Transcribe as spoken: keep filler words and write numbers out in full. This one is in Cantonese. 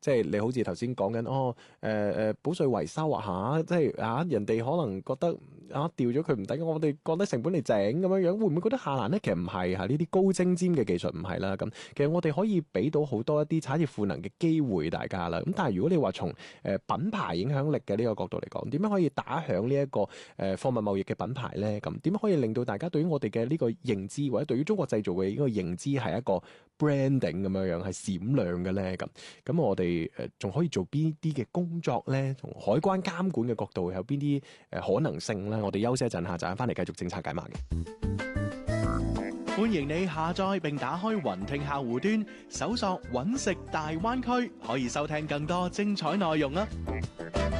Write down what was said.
即係你好似頭先講緊哦，誒誒補稅維修啊嚇，即係啊人哋可能覺得啊掉咗佢唔抵，我哋降低成本嚟整咁樣樣，會唔會覺得下欄咧？其實唔係嚇，呢啲高精尖嘅技術唔係啦。咁其實我哋可以俾到好多一啲產業賦能嘅機會大家啦。咁但係如果你話從誒品牌影響力嘅呢個角度嚟講，點樣可以打響呢一個誒貨物貿易嘅品牌咧？咁點樣可以令到大家對於我哋嘅呢個認知，或者對於中國製造嘅呢個認知係一個 branding 咁樣樣係閃亮嘅咧？咁咁我哋誒仲可以做邊啲嘅工作咧？從海關監管嘅角度有邊啲誒可能性咧？我哋休息一陣下，陣翻嚟繼續政策解碼嘅。 歡迎你下載並打開雲聽客戶端，搜索揾食大灣區，可以收聽更多精彩內容啊！